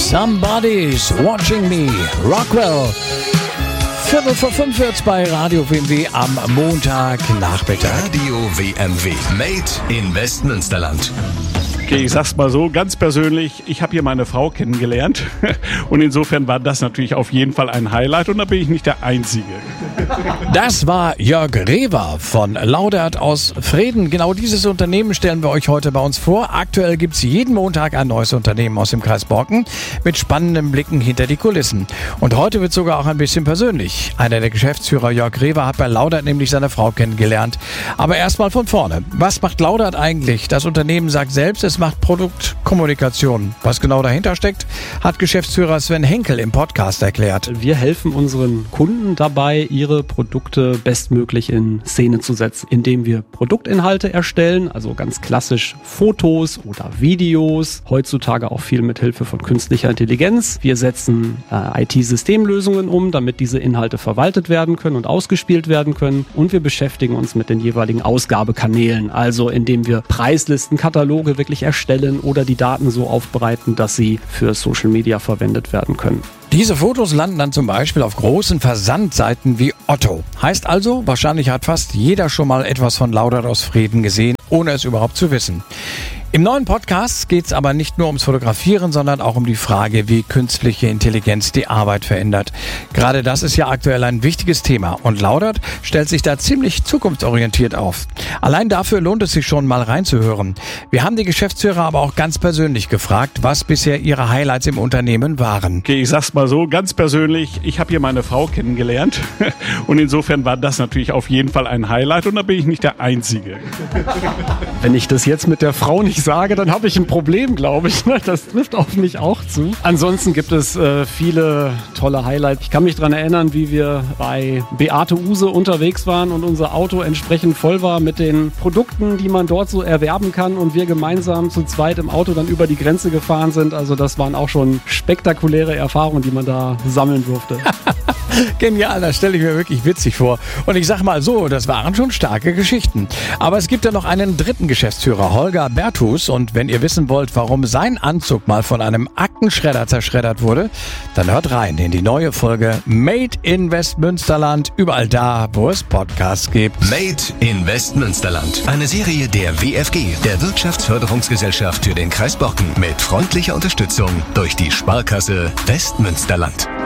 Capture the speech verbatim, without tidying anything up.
Somebody's Watching Me, Rockwell. Viertel vor fünf wird's bei Radio W M W am Montagnachmittag. Radio W M W, Made in Westmünsterland. Okay, ich sag's mal so, ganz persönlich, ich habe hier meine Frau kennengelernt und insofern war das natürlich auf jeden Fall ein Highlight und da bin ich nicht der Einzige. Das war Jörg Rewer von Laudert aus Vreden. Genau dieses Unternehmen stellen wir euch heute bei uns vor. Aktuell gibt's jeden Montag ein neues Unternehmen aus dem Kreis Borken mit spannenden Blicken hinter die Kulissen. Und heute wird sogar auch ein bisschen persönlich. Einer der Geschäftsführer, Jörg Rewer, hat bei Laudert nämlich seine Frau kennengelernt. Aber erstmal von vorne. Was macht Laudert eigentlich? Das Unternehmen sagt selbst, es macht Produktkommunikation. Was genau dahinter steckt, hat Geschäftsführer Sven Henkel im Podcast erklärt. Wir helfen unseren Kunden dabei, ihre Produkte bestmöglich in Szene zu setzen, indem wir Produktinhalte erstellen, also ganz klassisch Fotos oder Videos, heutzutage auch viel mit Hilfe von künstlicher Intelligenz. Wir setzen äh, I T-Systemlösungen um, damit diese Inhalte verwaltet werden können und ausgespielt werden können, und wir beschäftigen uns mit den jeweiligen Ausgabekanälen, also indem wir Preislisten, Kataloge wirklich erstellen oder die Daten so aufbereiten, dass sie für Social Media verwendet werden können. Diese Fotos landen dann zum Beispiel auf großen Versandseiten wie Otto. Heißt also, wahrscheinlich hat fast jeder schon mal etwas von Laudert aus Vreden gesehen, ohne es überhaupt zu wissen. Im neuen Podcast geht es aber nicht nur ums Fotografieren, sondern auch um die Frage, wie künstliche Intelligenz die Arbeit verändert. Gerade das ist ja aktuell ein wichtiges Thema und Laudert stellt sich da ziemlich zukunftsorientiert auf. Allein dafür lohnt es sich schon mal reinzuhören. Wir haben die Geschäftsführer aber auch ganz persönlich gefragt, was bisher ihre Highlights im Unternehmen waren. Okay, ich sag's mal so, ganz persönlich, ich habe hier meine Frau kennengelernt und insofern war das natürlich auf jeden Fall ein Highlight und da bin ich nicht der Einzige. Wenn ich das jetzt mit der Frau nicht sage, dann habe ich ein Problem, glaube ich. Das trifft auf mich auch zu. Ansonsten gibt es äh, viele tolle Highlights. Ich kann mich daran erinnern, wie wir bei Beate Uhse unterwegs waren und unser Auto entsprechend voll war mit den Produkten, die man dort so erwerben kann, und wir gemeinsam zu zweit im Auto dann über die Grenze gefahren sind. Also das waren auch schon spektakuläre Erfahrungen, die man da sammeln durfte. Genial, das stelle ich mir wirklich witzig vor. Und ich sage mal so, das waren schon starke Geschichten. Aber es gibt ja noch einen dritten Geschäftsführer, Holger Berthus. Und wenn ihr wissen wollt, warum sein Anzug mal von einem Aktenschredder zerschreddert wurde, dann hört rein in die neue Folge Made in Westmünsterland. Überall da, wo es Podcasts gibt. Made in Westmünsterland. Eine Serie der W F G, der Wirtschaftsförderungsgesellschaft für den Kreis Borken. Mit freundlicher Unterstützung durch die Sparkasse Westmünsterland.